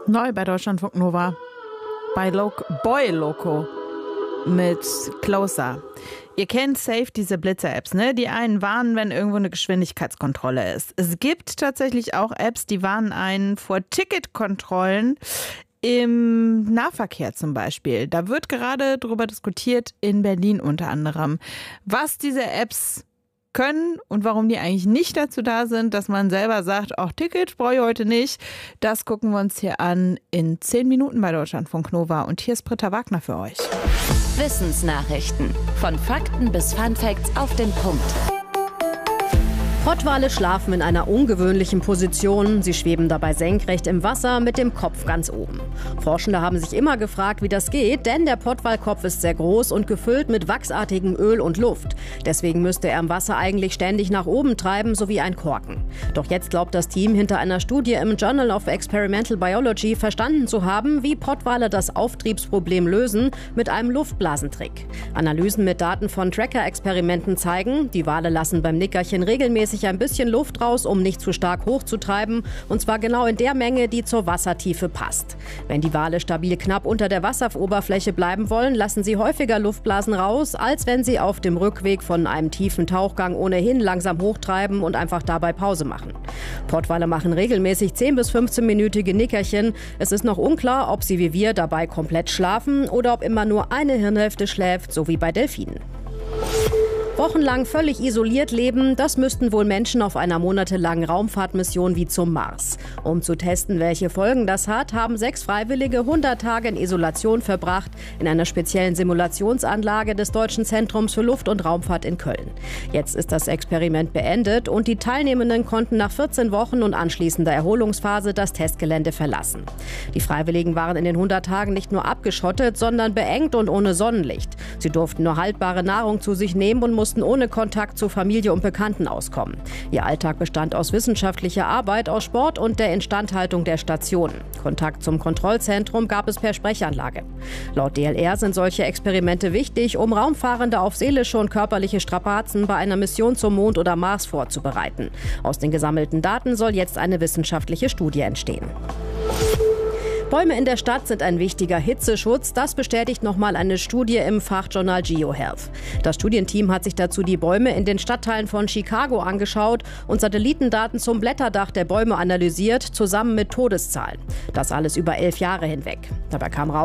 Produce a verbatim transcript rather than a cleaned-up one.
Neu bei Deutschlandfunk Nova. Bei Loco, Boy Loco mit Closer. Ihr kennt safe diese Blitzer-Apps, ne? Die einen warnen, wenn irgendwo eine Geschwindigkeitskontrolle ist. Es gibt tatsächlich auch Apps, die warnen einen vor Ticketkontrollen im Nahverkehr zum Beispiel. Da wird gerade darüber diskutiert, in Berlin unter anderem, was diese Apps können und warum die eigentlich nicht dazu da sind, dass man selber sagt, auch Ticket brauche ich heute nicht. Das gucken wir uns hier an in zehn Minuten bei Deutschlandfunk Nova. Und hier ist Britta Wagner für euch. Wissensnachrichten. Von Fakten bis Funfacts auf den Punkt. Pottwale schlafen in einer ungewöhnlichen Position. Sie schweben dabei senkrecht im Wasser mit dem Kopf ganz oben. Forschende haben sich immer gefragt, wie das geht, denn der Pottwalkopf ist sehr groß und gefüllt mit wachsartigem Öl und Luft. Deswegen müsste er im Wasser eigentlich ständig nach oben treiben, so wie ein Korken. Doch jetzt glaubt das Team hinter einer Studie im Journal of Experimental Biology verstanden zu haben, wie Pottwale das Auftriebsproblem lösen mit einem Luftblasentrick. Analysen mit Daten von Tracker-Experimenten zeigen, die Wale lassen beim Nickerchen regelmäßig ein bisschen Luft raus, um nicht zu stark hochzutreiben, und zwar genau in der Menge, die zur Wassertiefe passt. Wenn die Wale stabil knapp unter der Wasseroberfläche bleiben wollen, lassen sie häufiger Luftblasen raus, als wenn sie auf dem Rückweg von einem tiefen Tauchgang ohnehin langsam hochtreiben und einfach dabei Pause machen. Pottwale machen regelmäßig zehn bis fünfzehn-minütige Nickerchen. Es ist noch unklar, ob sie wie wir dabei komplett schlafen oder ob immer nur eine Hirnhälfte schläft, so wie bei Delfinen. Wochenlang völlig isoliert leben, das müssten wohl Menschen auf einer monatelangen Raumfahrtmission wie zum Mars. Um zu testen, welche Folgen das hat, haben sechs Freiwillige hundert Tage in Isolation verbracht, in einer speziellen Simulationsanlage des Deutschen Zentrums für Luft- und Raumfahrt in Köln. Jetzt ist das Experiment beendet und die Teilnehmenden konnten nach vierzehn Wochen und anschließender Erholungsphase das Testgelände verlassen. Die Freiwilligen waren in den hundert Tagen nicht nur abgeschottet, sondern beengt und ohne Sonnenlicht. Sie durften nur haltbare Nahrung zu sich nehmen und mussten ohne Kontakt zu Familie und Bekannten auskommen. Ihr Alltag bestand aus wissenschaftlicher Arbeit, aus Sport und der Instandhaltung der Stationen. Kontakt zum Kontrollzentrum gab es per Sprechanlage. Laut D L R sind solche Experimente wichtig, um Raumfahrende auf seelische und körperliche Strapazen bei einer Mission zum Mond oder Mars vorzubereiten. Aus den gesammelten Daten soll jetzt eine wissenschaftliche Studie entstehen. Bäume in der Stadt sind ein wichtiger Hitzeschutz. Das bestätigt nochmal eine Studie im Fachjournal GeoHealth. Das Studienteam hat sich dazu die Bäume in den Stadtteilen von Chicago angeschaut und Satellitendaten zum Blätterdach der Bäume analysiert, zusammen mit Todeszahlen. Das alles über elf Jahre hinweg. Dabei kam raus,